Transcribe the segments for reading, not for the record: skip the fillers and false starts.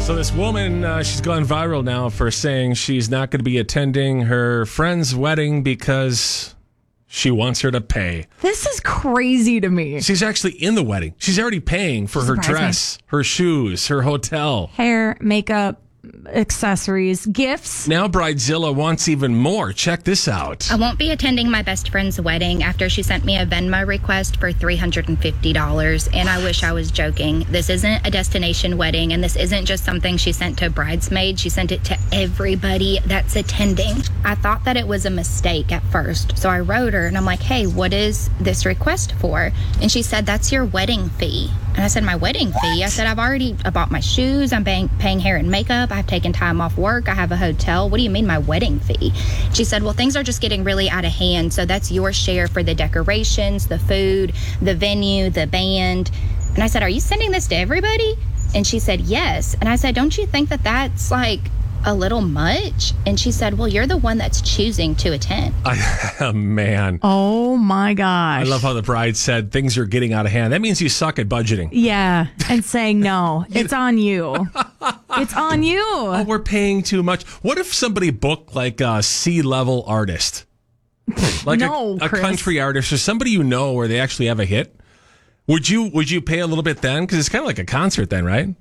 So this woman, she's gone viral now for saying she's not going to be attending her friend's wedding because she wants her to pay. This is crazy to me. She's actually in the wedding. She's already paying for her dress, her shoes, her hotel. Hair, makeup, accessories, gifts. Now Bridezilla wants even more. Check this out. I won't be attending my best friend's wedding after she sent me a Venmo request for $350, and I wish I was joking. This isn't a destination wedding, and this isn't just something she sent to bridesmaids. She sent it to everybody that's attending. I thought that it was a mistake at first, so I wrote her, and I'm like, hey, what is this request for? And she said, that's your wedding fee. And I said, my wedding fee? I said, I bought my shoes. I'm paying hair and makeup. I've taken time off work. I have a hotel. What do you mean my wedding fee? She said, well, things are just getting really out of hand. So that's your share for the decorations, the food, the venue, the band. And I said, are you sending this to everybody? And she said, yes. And I said, don't you think that that's like a little much? And she said, well, you're the one that's choosing to attend. Man. Oh my gosh. I love how the bride said things are getting out of hand. That means you suck at budgeting. Yeah. And saying, no, it's on you. It's on you. Oh, we're paying too much. What if somebody booked like a C-level artist? Like No, a Chris. country artist or somebody you know where they actually have a hit? Would you pay a little bit then? Because it's kind of like a concert then, right?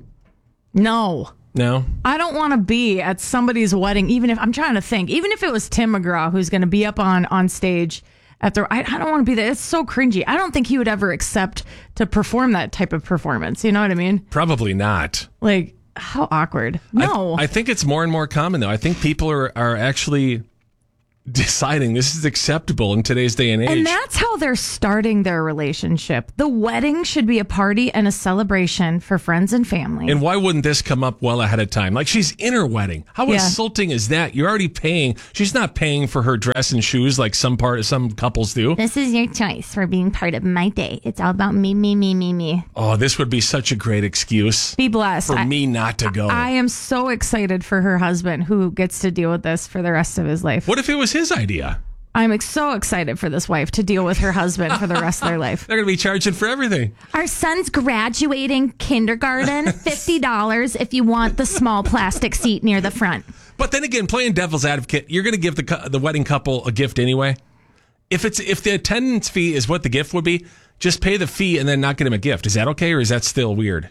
No. No? I don't want to be at somebody's wedding, even if I'm trying to think, even if it was Tim McGraw who's going to be up on stage at the, I don't want to be there. It's so cringy. I don't think he would ever accept to perform that type of performance. You know what I mean? Probably not. Like, how awkward. No. I think it's more and more common, though. I think people are actually deciding this is acceptable in today's day and age. And that's how they're starting their relationship. The wedding should be a party and a celebration for friends and family. And why wouldn't this come up well ahead of time? Like, she's in her wedding. How insulting is that? You're already paying. She's not paying for her dress and shoes like some couples do. This is your choice for being part of my day. It's all about me, me, me, me, me. Oh, this would be such a great excuse. Be blessed. For me not to go. I am so excited for her husband who gets to deal with this for the rest of his life. What if it was his idea? I'm so excited for this wife to deal with her husband for the rest of their life. They're going to be charging for everything. Our son's graduating kindergarten, $50 if you want the small plastic seat near the front. But then again, playing devil's advocate, you're going to give the wedding couple a gift anyway. If the attendance fee is what the gift would be, just pay the fee and then not get him a gift. Is that okay, or is that still weird?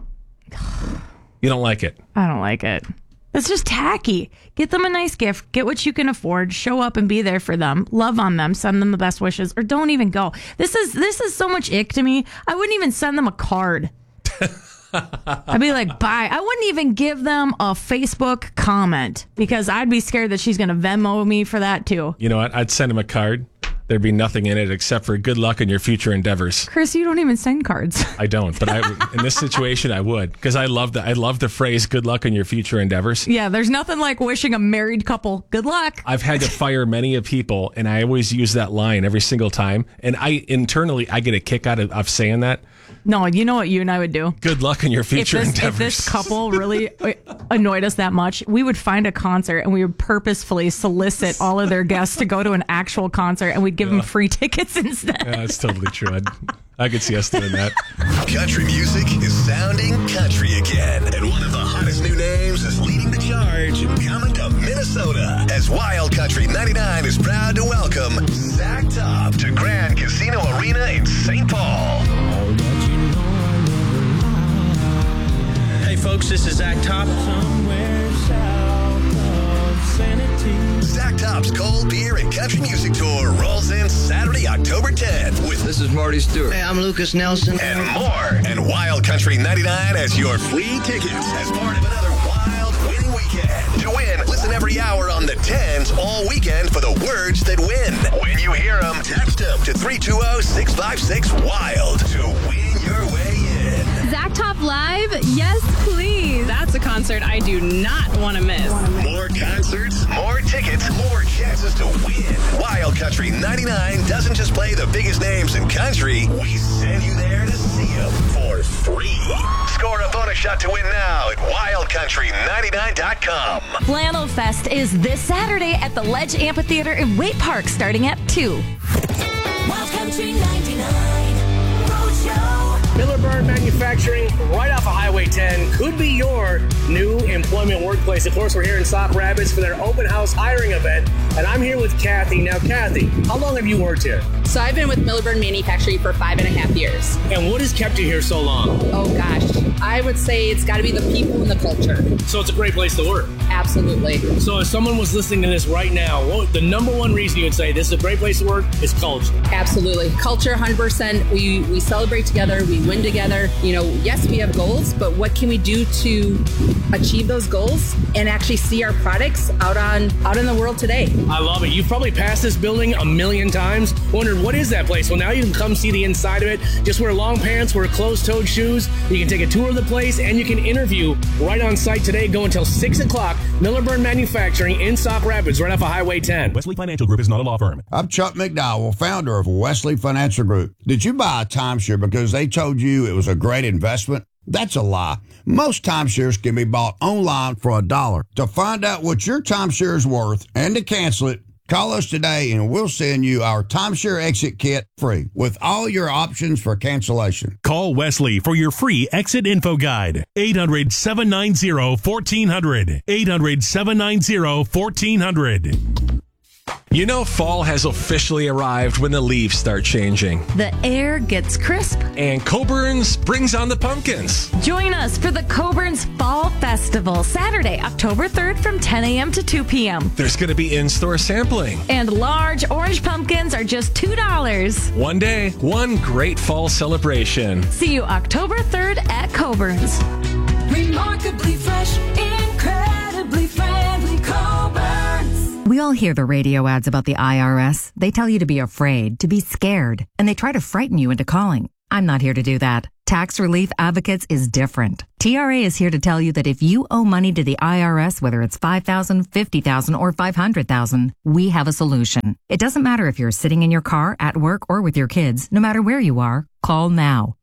You don't like it? I don't like it. It's just tacky. Get them a nice gift. Get what you can afford. Show up and be there for them. Love on them. Send them the best wishes, or don't even go. This is so much ick to me. I wouldn't even send them a card. I'd be like, bye. I wouldn't even give them a Facebook comment because I'd be scared that she's going to Venmo me for that too. You know what? I'd send him a card. There'd be nothing in it except for good luck in your future endeavors. Chris, you don't even send cards. I don't, but in this situation, I would, because I love the phrase "good luck in your future endeavors." Yeah, there's nothing like wishing a married couple good luck. I've had to fire many of people, and I always use that line every single time. And I get a kick out of saying that. No, you know what you and I would do? Good luck in your future endeavors. If this couple really annoyed us that much, we would find a concert and we would purposefully solicit all of their guests to go to an actual concert, and we'd give them free tickets instead. Yeah, that's totally true. I could see us doing that. Country music is sounding country again, and one of the hottest new names is leading the charge and coming to Minnesota, as Wild Country 99 is proud to welcome Zach Top to Grand Casino Arena in St. Paul. Hey folks, this is Zach Top. Zach Top's Cold Beer and Country Music Tour rolls in Saturday, October 10th. This is Marty Stewart. Hey, I'm Lucas Nelson. And more. And Wild Country 99 has your free tickets as part of another wild winning weekend. To win, listen every hour on the 10s all weekend for the words that win. When you hear them, text them to 320-656-WILD to win your way in. Zach Top Live? Yes, please. That's a concert I do not want to miss. More concerts, more tickets, more chances to win. Wild Country 99 doesn't just play the biggest names in country. We send you there to see them for free. Score a bonus shot to win now at wildcountry99.com. Flannel Fest is this Saturday at the Ledge Amphitheater in Waite Park starting at 2. Wild Country 99 Roadshow. Miller-Byrne Manufacturing, right off of Highway 10, could be your new employment workplace. Of course, we're here in Sauk Rapids for their open house hiring event, and I'm here with Kathy. Now, Kathy, how long have you worked here? So I've been with Miller-Byrne Manufacturing for 5.5 years. And what has kept you here so long? Oh gosh, I would say it's got to be the people and the culture. So it's a great place to work. Absolutely. So if someone was listening to this right now, what the number one reason you would say this is a great place to work is culture? Absolutely. Culture, 100%. We celebrate together. We win together. You know, yes, we have goals, but what can we do to achieve those goals and actually see our products out in the world today? I love it. You've probably passed this building a million times, wondered what is that place? Well, now you can come see the inside of it. Just wear long pants, wear closed-toed shoes. You can take a tour of the place, and you can interview right on site today. Go until 6 o'clock. Miller-Byrne Manufacturing in Sauk Rapids, right off of Highway 10. Wesley Financial Group is not a law firm. I'm Chuck McDowell, founder of Wesley Financial Group. Did you buy a timeshare because they told you it was a great investment? That's a lie. Most timeshares can be bought online for $1. To find out what your timeshare is worth and to cancel it, call us today and we'll send you our timeshare exit kit free with all your options for cancellation. Call Wesley for your free exit info guide. 800-790-1400. 800-790-1400. You know, fall has officially arrived when the leaves start changing. The air gets crisp. And Coburn's brings on the pumpkins. Join us for the Coburn's Fall Festival, Saturday, October 3rd from 10 a.m. to 2 p.m. There's going to be in-store sampling. And large orange pumpkins are just $2. One day, one great fall celebration. See you October 3rd at Coburn's. Remarkably fresh, incredibly friendly Coburn's. We all hear the radio ads about the IRS. They tell you to be afraid, to be scared, and they try to frighten you into calling. I'm not here to do that. Tax Relief Advocates is different. TRA is here to tell you that if you owe money to the IRS, whether it's $5,000, $50,000, or $500,000, we have a solution. It doesn't matter if you're sitting in your car, at work, or with your kids. No matter where you are, call now.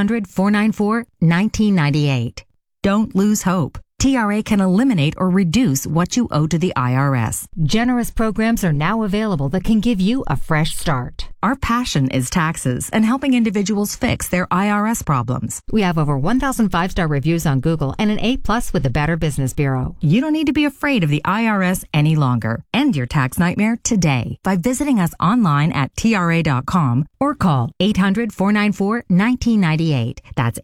800-494-1998. Don't lose hope. TRA can eliminate or reduce what you owe to the IRS. Generous programs are now available that can give you a fresh start. Our passion is taxes and helping individuals fix their IRS problems. We have over 1,000 5-star reviews on Google and an A+ with the Better Business Bureau. You don't need to be afraid of the IRS any longer. End your tax nightmare today by visiting us online at TRA.com or call 800-494-1998. That's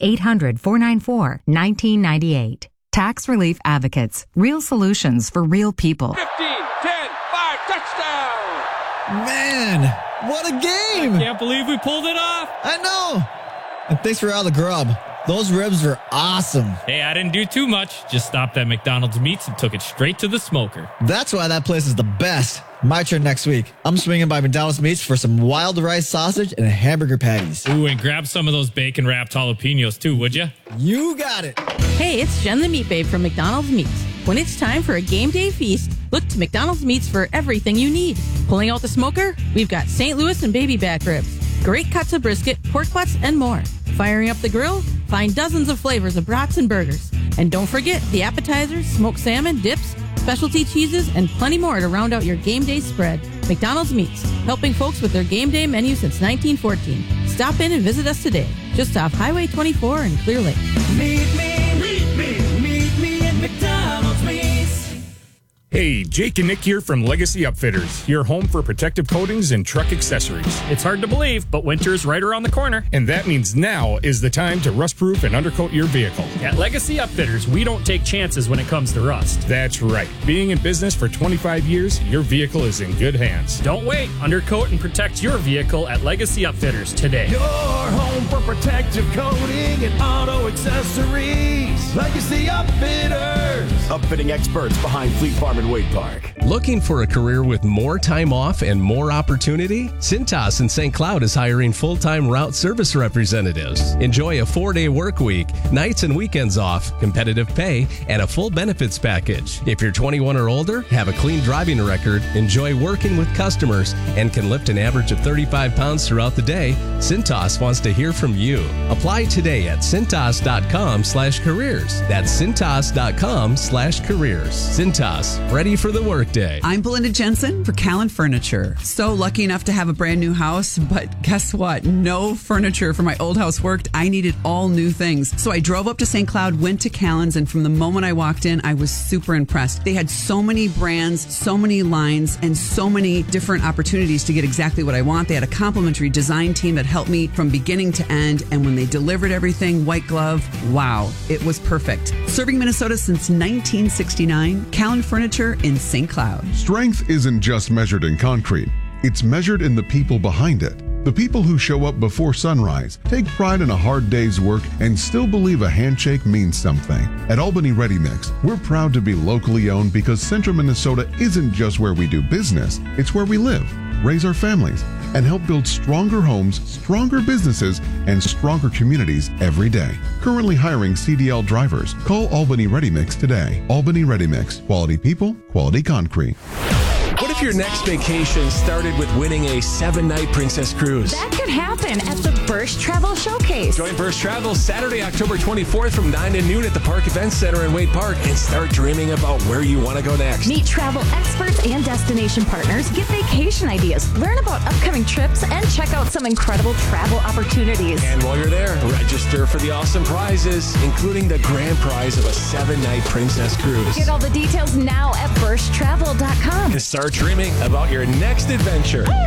800-494-1998. Tax Relief Advocates. Real solutions for real people. 15, 10, 5, touchdown! Man, what a game! I can't believe we pulled it off. I know. And thanks for all the grub. Those ribs were awesome. Hey, I didn't do too much. Just stopped at McDonald's Meats and took it straight to the smoker. That's why that place is the best. My turn next week. I'm swinging by McDonald's Meats for some wild rice sausage and hamburger patties. Ooh, and grab some of those bacon-wrapped jalapenos too, would ya? You got it. Hey, it's Jen the Meat Babe from McDonald's Meats. When it's time for a game day feast, look to McDonald's Meats for everything you need. Pulling out the smoker? We've got St. Louis and baby back ribs, great cuts of brisket, pork butts, and more. Firing up the grill? Find dozens of flavors of brats and burgers. And don't forget the appetizers, smoked salmon, dips, specialty cheeses, and plenty more to round out your game day spread. McDonald's Meats, helping folks with their game day menu since 1914. Stop in and visit us today, just off Highway 24 in Clear Lake. Meet me at McDonald's Meats. Hey, Jake and Nick here from Legacy Upfitters, your home for protective coatings and truck accessories. It's hard to believe, but winter is right around the corner. And that means now is the time to rust-proof and undercoat your vehicle. At Legacy Upfitters, we don't take chances when it comes to rust. That's right. Being in business for 25 years, your vehicle is in good hands. Don't wait. Undercoat and protect your vehicle at Legacy Upfitters today. Your home for protective coating and auto accessories. Legacy Upfitters. Upfitting experts behind Fleet Farm and Wade Park. Looking for a career with more time off and more opportunity? Cintas in St. Cloud is hiring full-time route service representatives. Enjoy a 4-day work week, nights and weekends off, competitive pay, and a full benefits package. If you're 21 or older, have a clean driving record, enjoy working with customers, and can lift an average of 35 pounds throughout the day, Cintas wants to hear from you. Apply today at cintas.com/careers. That's cintas.com/careers. cintas.com/careers. Cintas, ready for the workday. I'm Belinda Jensen for Callan Furniture. So lucky enough to have a brand new house, but guess what? No furniture for my old house worked. I needed all new things. So I drove up to St. Cloud, went to Callan's, and from the moment I walked in, I was super impressed. They had so many brands, so many lines, and so many different opportunities to get exactly what I want. They had a complimentary design team that helped me from beginning to end, and when they delivered everything, white glove, wow, it was perfect. Serving Minnesota since 1969, Callan Furniture in St. Cloud. Strength isn't just measured in concrete. It's measured in the people behind it. The people who show up before sunrise, take pride in a hard day's work, and still believe a handshake means something. At Albany Ready Mix, we're proud to be locally owned because Central Minnesota isn't just where we do business, it's where we live, raise our families, and help build stronger homes, stronger businesses, and stronger communities every day. Currently hiring CDL drivers. Call Albany Ready Mix today. Albany Ready Mix. Quality people, quality concrete. What if your next vacation started with winning a 7-night Princess Cruise? That could happen at the Bursch Travel Showcase. Join Bursch Travel Saturday, October 24th from 9 to noon at the Park Events Center in Wade Park and start dreaming about where you want to go next. Meet travel experts and destination partners, get vacation ideas, learn about upcoming trips, and check out some incredible travel opportunities. And while you're there, register for the awesome prizes, including the grand prize of a 7-night Princess Cruise. Get all the details now at BurschTravel.com. And start dreaming about your next adventure.